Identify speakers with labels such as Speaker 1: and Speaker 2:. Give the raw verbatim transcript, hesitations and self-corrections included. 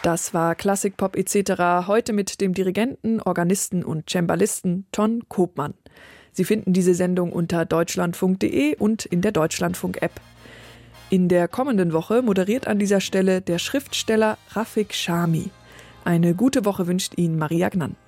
Speaker 1: Das war Klassikpop et cetera. Heute mit dem Dirigenten, Organisten und Cembalisten Ton Koopman. Sie finden diese Sendung unter deutschlandfunk punkt de und in der Deutschlandfunk-App. In der kommenden Woche moderiert an dieser Stelle der Schriftsteller Rafik Shami. Eine gute Woche wünscht Ihnen Maria Gnann.